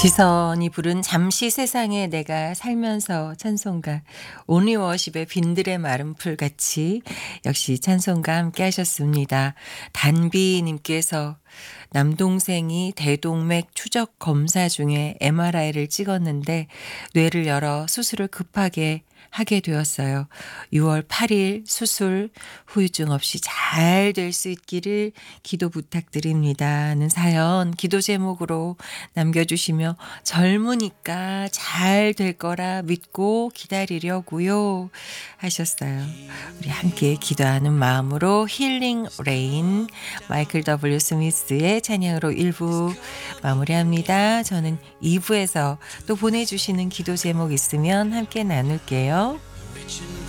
지선이 부른 잠시 세상에 내가 살면서 찬송가 온리워십의 빈들의 마른 풀같이 역시 찬송가 함께 하셨습니다. 단비님께서 남동생이 대동맥 추적 검사 중에 MRI를 찍었는데 뇌를 열어 수술을 급하게 하게 되었어요. 6월 8일 수술 후유증 없이 잘 될 수 있기를 기도 부탁드립니다 하는 사연 기도 제목으로 남겨주시며 젊으니까 잘 될 거라 믿고 기다리려고요 하셨어요. 우리 함께 기도하는 마음으로 힐링 레인 마이클 W 스미스의 찬양으로 1부 마무리합니다. 저는 2부에서 또 보내주시는 기도 제목 있으면 함께 나눌게요.